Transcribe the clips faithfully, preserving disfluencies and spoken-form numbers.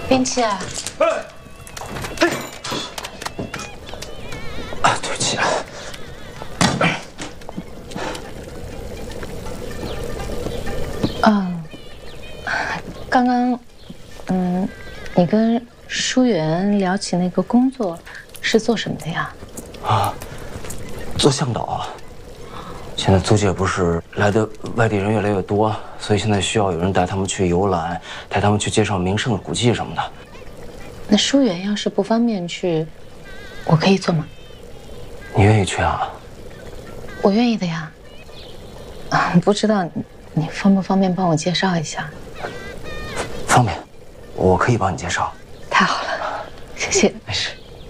边七啊， 哎，哎，啊，对不起啊。 嗯，刚刚，嗯，你跟舒媛聊起那个工作，是做什么的呀？ 啊，做向导。现在租界不是来的外地人越来越多，所以现在需要有人带他们去游览，带他们去介绍名胜古迹什么的。 那舒媛要是不方便去，我可以做吗？ 你愿意去啊？ 我愿意的呀。啊，不知道你你方不方便帮我介绍一下？ 方便，我可以帮你介绍。 太好了，谢谢。 没事。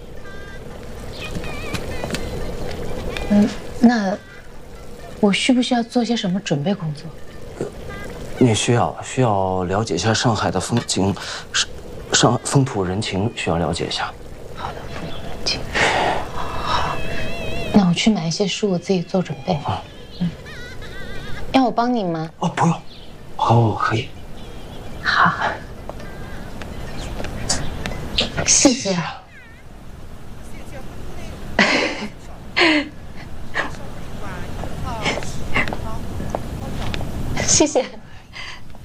嗯，那我需不需要做些什么准备工作？ 你需要需要了解一下上海的风景，上上风土人情需要了解一下。 好的，风土人情。好，那我去买一些书，我自己做准备。啊，嗯，要我帮你吗？ 哦，不用，哦，可以。 好，谢谢。谢谢。